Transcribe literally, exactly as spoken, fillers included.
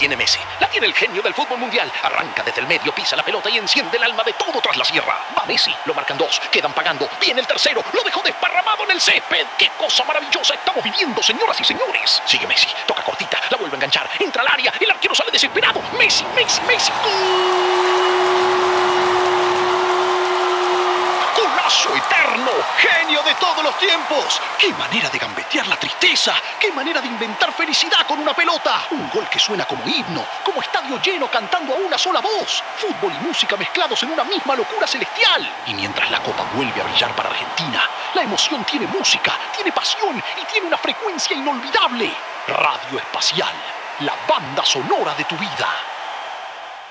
tiene Messi, la tiene el genio del fútbol mundial. Arranca desde el medio, pisa la pelota y enciende el alma de todo tras la sierra. Va Messi, lo marcan dos, quedan pagando. Viene el tercero, lo dejó desparramado en el césped. ¡Qué cosa maravillosa estamos viviendo, señoras y señores! Sigue Messi, toca cortita, la vuelve a enganchar, entra al área, el arquero sale desesperado. Messi, Messi, Messi, ¡gol! ¡Golazo eterno! ¡Genio de todos los tiempos! ¡Qué manera de gambetear la tristeza! ¡Qué manera de inventar felicidad con una pelota! Un gol que suena como himno, como estadio lleno cantando a una sola voz. Fútbol y música mezclados en una misma locura celestial. Y mientras la copa vuelve a brillar para Argentina, la emoción tiene música, tiene pasión y tiene una frecuencia inolvidable. Radio Espacial, la banda sonora de tu vida.